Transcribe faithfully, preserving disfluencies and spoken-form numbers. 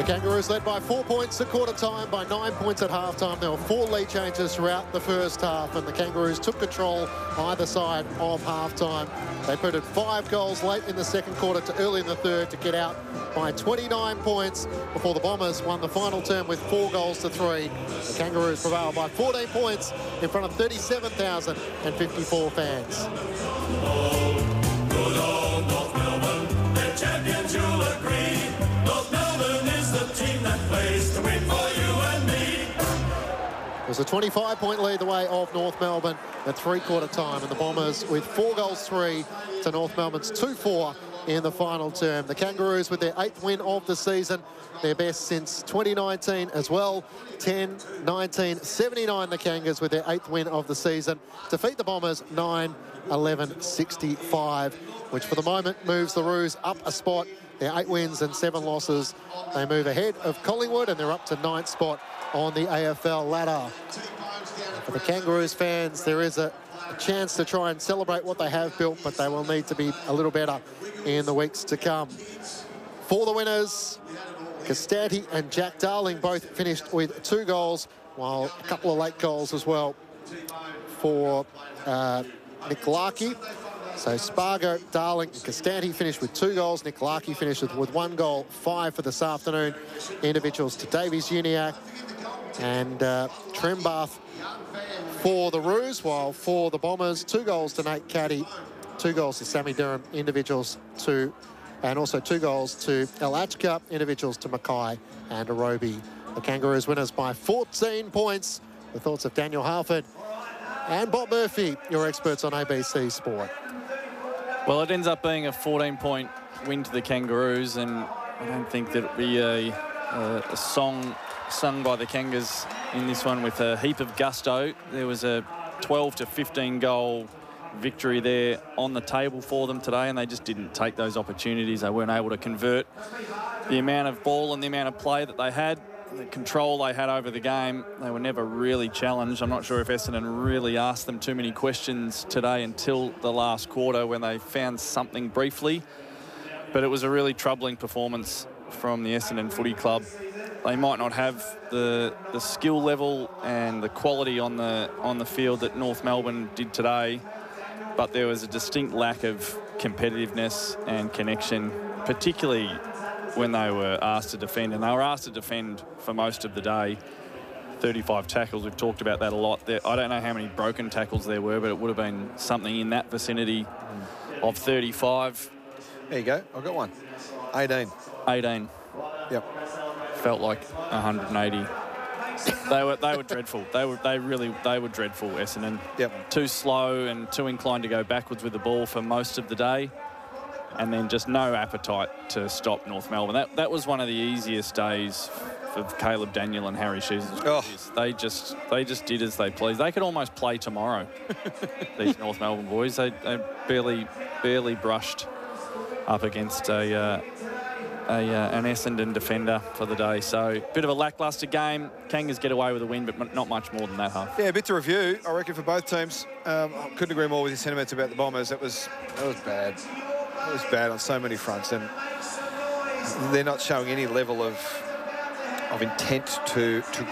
Kangaroos led by four points at quarter time, by nine points at half time. There were four lead changes throughout the first half, and the Kangaroos took control either side of half time. They put in five goals late in the second quarter to early in the third to get out by twenty-nine points before the Bombers won the final term with four goals to three. The Kangaroos prevailed by fourteen points in front of thirty-seven thousand fifty-four fans. Good old North Melbourne, they're champions, you'll agree. North Melbourne is the team that plays to win for you and me. It was a twenty-five point lead the way of North Melbourne at three-quarter time, and the Bombers with four goals three to North Melbourne's two four in the final term. The Kangaroos with their eighth win of the season, their best since twenty nineteen as well. ten nineteen seventy-nine the Kangas with their eighth win of the season. Defeat the Bombers nine eleven sixty-five, which for the moment moves the Roos up a spot. Their eight wins and seven losses. They move ahead of Collingwood, and they're up to ninth spot on the A F L ladder. For the Kangaroos fans, there is a, a chance to try and celebrate what they have built, but they will need to be a little better in the weeks to come. For the winners, Costanti and Jack Darling both finished with two goals, while a couple of late goals as well for uh, Nick Larkey. So Spargo, Darling and Costanti finished with two goals. Nick Larkey finished with, with one goal, five for this afternoon. Individuals to Davies Uniacke and uh, Trembath for the Roos, while for the Bombers, two goals to Nate Caddy, two goals to Sammy Durham, individuals to, and also two goals to Elachka, individuals to Mackay and Arobi. The Kangaroos winners by fourteen points. The thoughts of Daniel Harford and Bob Murphy, your experts on A B C Sport. Well, it ends up being a fourteen point win to the Kangaroos, and I don't think that it'll be a, a, a song sung by the Kangas in this one with a heap of gusto. There was a twelve to fifteen goal victory there on the table for them today, and they just didn't take those opportunities. They weren't able to convert the amount of ball and the amount of play that they had, the control they had over the game. They were never really challenged. I'm not sure if Essendon really asked them too many questions today until the last quarter when they found something briefly. But it was a really troubling performance from the Essendon Footy Club. They might not have the the skill level and the quality on the on the field that North Melbourne did today, but there was a distinct lack of competitiveness and connection, particularly when they were asked to defend, and they were asked to defend for most of the day. thirty-five tackles, we've talked about that a lot. There, I don't know how many broken tackles there were, but it would have been something in that vicinity of thirty-five. There you go, I've got one. eighteen. eighteen. Yep. Felt like one hundred eighty. They were they were dreadful. They were they really they were dreadful, Essendon. Yep. Too slow and too inclined to go backwards with the ball for most of the day, and then just no appetite to stop North Melbourne. That that was one of the easiest days for Caleb Daniel and Harry Shoes. Oh. They just they just did as they pleased. They could almost play tomorrow. These North Melbourne boys. They, they barely barely brushed up against a. Uh, A, uh, an Essendon defender for the day. So, bit of a lacklustre game. Kangas get away with a win, but not much more than that, half. Yeah, a bit to review, I reckon, for both teams. Um, I couldn't agree more with your sentiments about the Bombers. That was that was bad. That was bad on so many fronts, and they're not showing any level of of intent to to